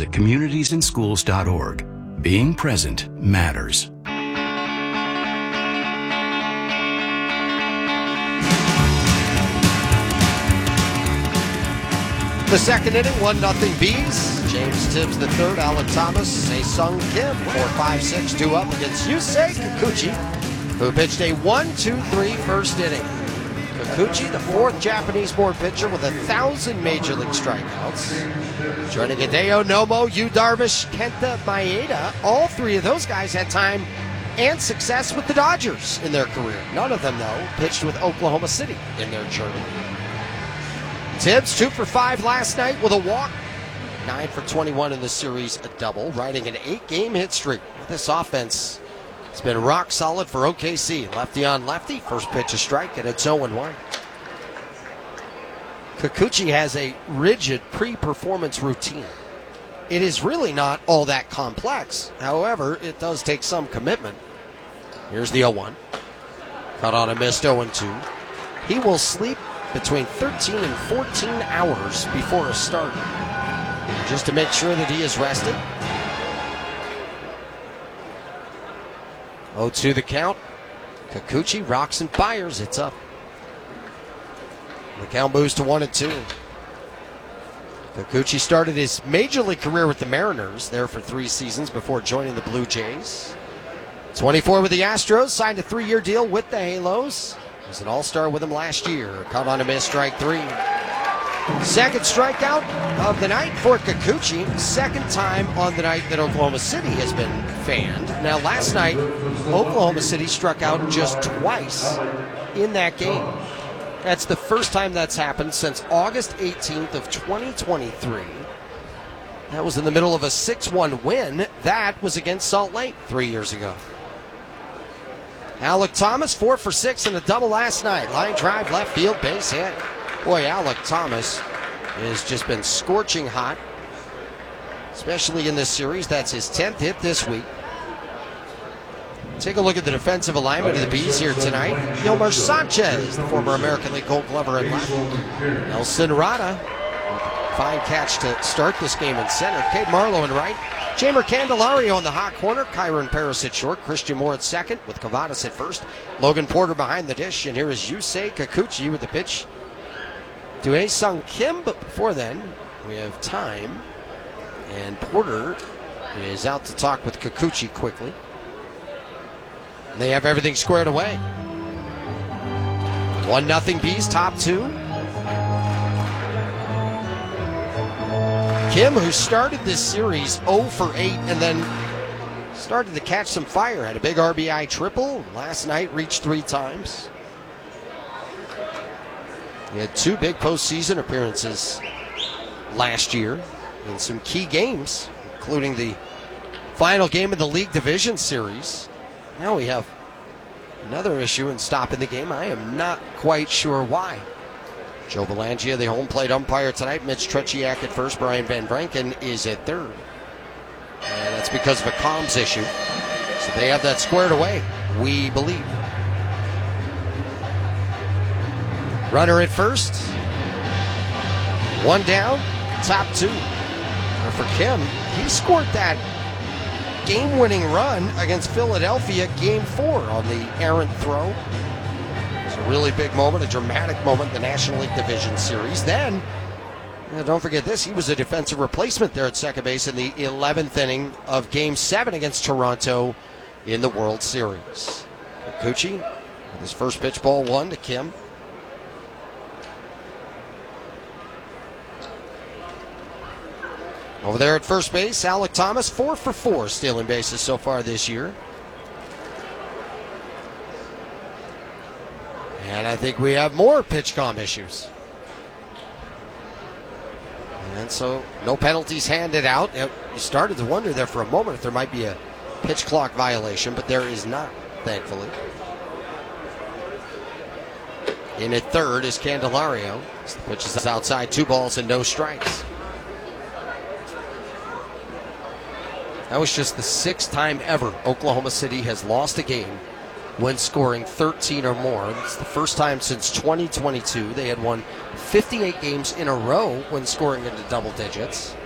Visit communitiesandschools.org. Being present matters. The second inning, 1-0 Bees. James Tibbs the third, Alec Thomas, Sung Kim, 4-5-6, 2 up against Yusei Kikuchi, who pitched a 1-2-3 first inning. Kikuchi, the fourth Japanese-born pitcher with 1,000 Major League strikeouts. Joining Hideo Nomo, Yu Darvish, Kenta Maeda, all three of those guys had time and success with the Dodgers in their career. None of them, though, pitched with Oklahoma City in their journey. Tibbs, 2 for 5 last night with a walk. 9 for 21 in the series, a double, riding an 8-game hit streak. This offense has been rock solid for OKC. Lefty on lefty, first pitch a strike, and it's 0-1. Kikuchi has a rigid pre-performance routine. It is really not all that complex. However, it does take some commitment. Here's the 0-1. Cut on a missed 0-2. He will sleep between 13 and 14 hours before a start, just to make sure that he is rested. 0-2 the count. Kikuchi rocks and fires. It's up. The count moves to 1-2. Kikuchi started his major league career with the Mariners, there for 3 seasons before joining the Blue Jays. 24 with the Astros, signed a 3-year deal with the Halos. Was an all-star with him last year. Caught on a miss, strike 3. Second strikeout of the night for Kikuchi. Second time on the night that Oklahoma City has been fanned. Now, last night, Oklahoma City struck out just twice in that game. That's the first time that's happened since August 18th of 2023. That was in the middle of a 6-1 win. That was against Salt Lake 3 years ago. Alec Thomas, 4 for 6 in a double last night. Line drive, left field, base hit. Boy, Alec Thomas has just been scorching hot, especially in this series. That's his 10th hit this week. Take a look at the defensive alignment of the Bees here tonight. Gilmer Sanchez, the former American League Gold Glover at left. Nelson Rada, fine catch to start this game in center. Cade Marlowe in right. Jamer Candelario in the hot corner. Kyron Paris at short. Christian Moore at second with Cavadas at first. Logan Porter behind the dish. And here is Yusei Kikuchi with the pitch to Sung Kim. But before then, we have time. And Porter is out to talk with Kikuchi quickly. They have everything squared away. 1-0 Bees, top 2. Kim, who started this series 0 for 8 and then started to catch some fire, had a big RBI triple. Last night reached 3 times. He had 2 big postseason appearances last year in some key games, including the final game of the League Division Series. Now we have another issue in stopping the game. I am not quite sure why. Joe Belangia, the home plate umpire tonight. Mitch Tretiak at first. Brian Van Branken is at third. And that's because of a comms issue. So they have that squared away, we believe. Runner at first. 1 down, top 2. And for Kim, he scored that game-winning run against Philadelphia Game 4 on the errant throw. It's a really big moment, a dramatic moment in the National League Division Series. Then, don't forget this, he was a defensive replacement there at second base in the 11th inning of Game 7 against Toronto in the World Series. Kikuchi with his first pitch, ball 1 to Kim. Over there at first base, Alec Thomas, 4 for 4 stealing bases so far this year. And I think we have more pitch comm issues. And so no penalties handed out. You started to wonder there for a moment if there might be a pitch clock violation, but there is not, thankfully. In at third is Candelario. The pitch is outside, 2 balls and no strikes. That was just the 6th time ever Oklahoma City has lost a game when scoring 13 or more. It's the first time since 2022. They had won 58 games in a row when scoring into double digits.